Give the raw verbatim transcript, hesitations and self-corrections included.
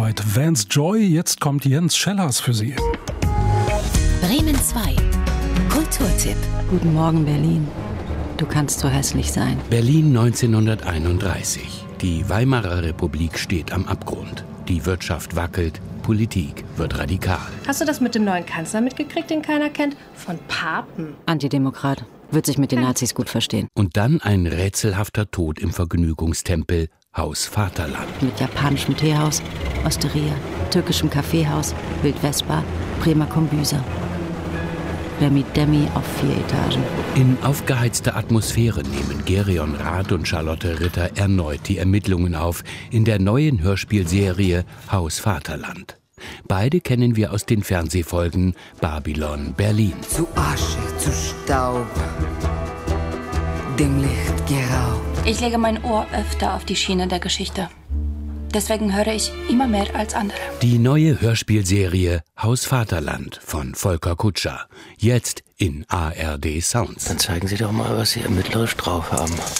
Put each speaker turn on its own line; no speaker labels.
soweit. Vance Joy, jetzt kommt Jens Schellers für Sie.
Bremen zwei. Kulturtipp.
Guten Morgen, Berlin. Du kannst so hässlich sein.
Berlin neunzehnhunderteinunddreißig. Die Weimarer Republik steht am Abgrund. Die Wirtschaft wackelt, Politik wird radikal.
Hast du das mit dem neuen Kanzler mitgekriegt, den keiner kennt? Von Papen.
Antidemokrat. Wird sich mit den Nazis gut verstehen.
Und dann ein rätselhafter Tod im Vergnügungstempel Haus Vaterland.
Mit japanischem Teehaus, Osteria, türkischem Kaffeehaus, Wildwespa, Bremer Kombüse. Remi Demi auf vier Etagen.
In aufgeheizter Atmosphäre nehmen Gerion Rath und Charlotte Ritter erneut die Ermittlungen auf in der neuen Hörspielserie Haus Vaterland. Beide kennen wir aus den Fernsehfolgen Babylon Berlin.
Zu Asche, zu Staub, dem Licht geraubt.
Ich lege mein Ohr öfter auf die Schiene der Geschichte. Deswegen höre ich immer mehr als andere.
Die neue Hörspielserie Haus Vaterland von Volker Kutscher. Jetzt in A R D Sounds.
Dann zeigen Sie doch mal, was Sie ermittlerisch drauf haben.